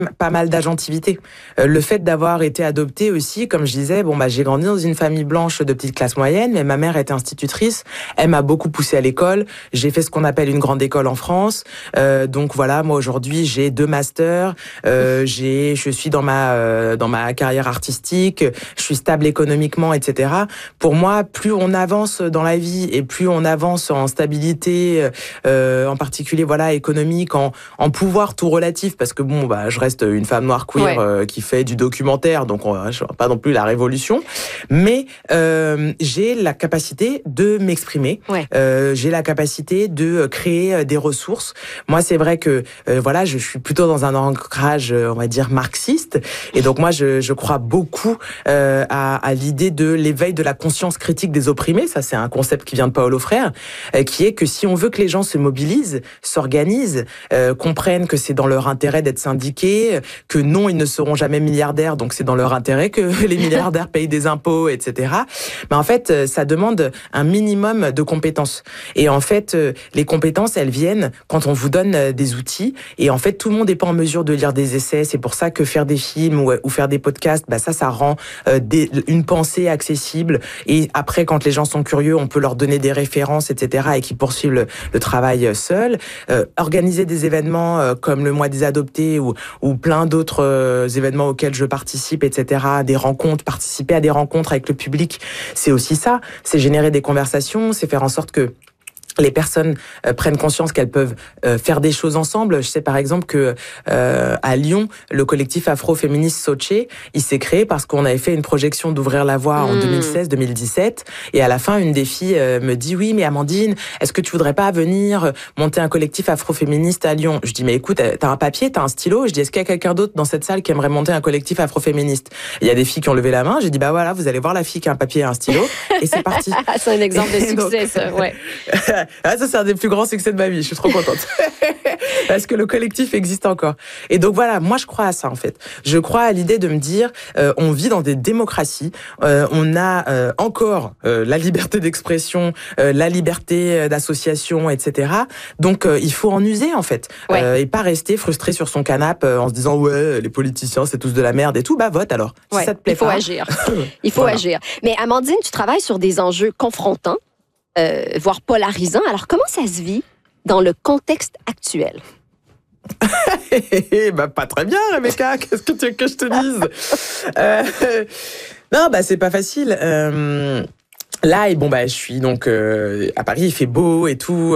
pas mal d'agentivité. Le fait d'avoir été adoptée aussi, comme je disais, j'ai grandi dans une famille blanche de petite classe moyenne, mais ma mère était institutrice. Elle m'a beaucoup poussée à l'école. J'ai fait ce qu'on appelle une grande école en France. Donc voilà, moi aujourd'hui j'ai 2 masters. Je suis dans ma carrière artistique. Je suis stable économiquement, etc. Pour moi, plus on avance dans la vie et plus on avance en stabilité, en particulier économique, en pouvoir tout relatif, parce que je reste une femme noire queer qui fait du documentaire, donc je vois pas non plus la révolution, mais j'ai la capacité de m'exprimer, j'ai la capacité de créer des ressources. Moi, c'est vrai que je suis plutôt dans un ancrage, on va dire marxiste, et donc moi je crois beaucoup à l'idée de l'éveil de la conscience critique des opprimés. Ça, c'est un concept qui vient de Paulo Freire, qui est que si on veut que les gens se mobilisent, s'organisent, comprennent que c'est dans leur intérêt d'être syndiqués, que non, ils ne seront jamais milliardaires, donc c'est dans leur intérêt que les milliardaires payent des impôts, etc. Mais en fait, ça demande un minimum de compétences. Et en fait, les compétences, elles viennent quand on vous donne des outils. Et en fait, tout le monde n'est pas en mesure de lire des essais. C'est pour ça que faire des films ou faire des podcasts, ça rend une pensée accessible. Et après, quand les gens sont curieux, on peut leur donner des références, etc. et qui poursuivent le travail seul. Organiser des événements comme le mois des adoptés ou plein d'autres événements auxquels je participe, etc., des rencontres, participer à des rencontres avec le public, c'est aussi ça, c'est générer des conversations, c'est faire en sorte que les personnes prennent conscience qu'elles peuvent faire des choses ensemble. Je sais par exemple que à Lyon, le collectif afro-féministe Soche, il s'est créé parce qu'on avait fait une projection d'Ouvrir la Voie en 2016-2017, et à la fin, une des filles me dit: oui, mais Amandine, est-ce que tu voudrais pas venir monter un collectif afro-féministe à Lyon? Je dis: mais écoute, t'as un papier, t'as un stylo? Je dis: est-ce qu'il y a quelqu'un d'autre dans cette salle qui aimerait monter un collectif afro-féministe? Il y a des filles qui ont levé la main. J'ai dit: voilà, vous allez voir la fille qui a un papier et un stylo, et c'est parti. C'est un exemple de succès, ça, ouais. Ça, c'est un des plus grands succès de ma vie. Je suis trop contente. Parce que le collectif existe encore. Et donc voilà, moi, je crois à ça, en fait. Je crois à l'idée de me dire, on vit dans des démocraties, on a encore la liberté d'expression, la liberté d'association, etc. Donc, il faut en user, en fait. Et pas rester frustré sur son canapé en se disant: ouais, les politiciens, c'est tous de la merde et tout. Vote alors. Si ça te plaît il faut pas. agir. Il faut agir. Mais Amandine, tu travailles sur des enjeux confrontants, voire polarisant. Alors, comment ça se vit dans le contexte actuel? Pas très bien, Rebecca. Qu'est-ce que tu veux que je te dise? Non, c'est pas facile. Là, et je suis donc à Paris, il fait beau et tout.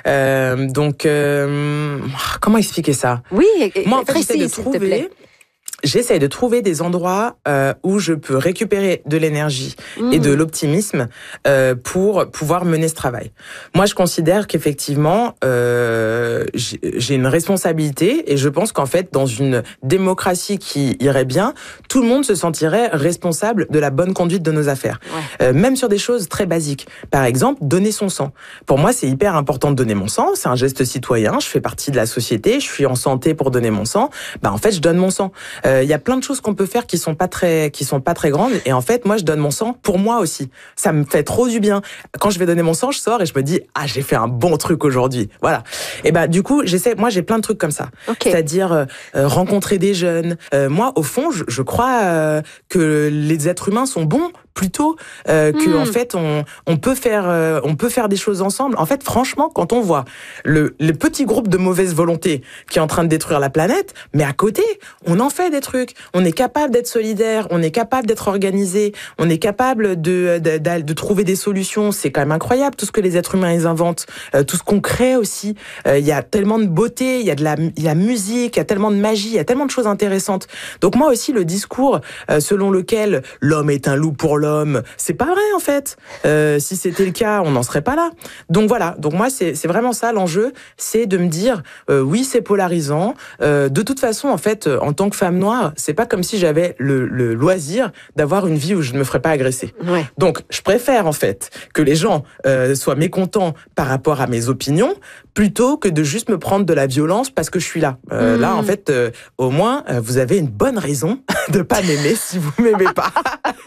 Comment expliquer ça? Oui, moi, en fait, j'essaie de trouver des endroits où je peux récupérer de l'énergie et de l'optimisme pour pouvoir mener ce travail. Moi, je considère qu'effectivement, j'ai une responsabilité, et je pense qu'en fait, dans une démocratie qui irait bien, tout le monde se sentirait responsable de la bonne conduite de nos affaires. Même sur des choses très basiques. Par exemple, donner son sang. Pour moi, c'est hyper important de donner mon sang. C'est un geste citoyen. Je fais partie de la société. Je suis en santé pour donner mon sang. En fait, je donne mon sang. Il y a plein de choses qu'on peut faire qui sont pas très grandes, et en fait, moi, je donne mon sang pour moi aussi. Ça me fait trop du bien. Quand je vais donner mon sang, je sors et je me dis: ah, j'ai fait un bon truc aujourd'hui. Voilà. Et du coup, moi, j'ai plein de trucs comme ça. Okay. C'est-à-dire rencontrer des jeunes. Moi, au fond, je crois que les êtres humains sont bons, plutôt que en fait on peut faire des choses ensemble. En fait, franchement, quand on voit le petit groupe de mauvaise volonté qui est en train de détruire la planète, mais à côté, on en fait des trucs. On est capable d'être solidaire, on est capable d'être organisé, on est capable de trouver des solutions. C'est quand même incroyable tout ce que les êtres humains ils inventent, tout ce qu'on crée aussi. Il y a tellement de beauté, il y a de la musique, il y a tellement de magie, il y a tellement de choses intéressantes. Donc moi aussi, le discours selon lequel l'homme est un loup pour l'homme, c'est pas vrai en fait. Si c'était le cas, on n'en serait pas là. Donc voilà. Donc moi, c'est vraiment ça l'enjeu, c'est de me dire oui, c'est polarisant. De toute façon, en fait, en tant que femme noire, c'est pas comme si j'avais le loisir d'avoir une vie où je ne me ferais pas agresser. Ouais. Donc je préfère en fait que les gens soient mécontents par rapport à mes opinions, plutôt que de juste me prendre de la violence parce que je suis là. Là, en fait, au moins, vous avez une bonne raison de pas m'aimer si vous m'aimez pas.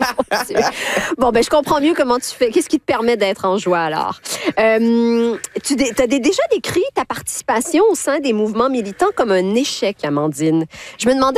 Bon, ben je comprends mieux comment tu fais. Qu'est-ce qui te permet d'être en joie, alors? Tu as déjà décrit ta participation au sein des mouvements militants comme un échec, Amandine. Je me demandais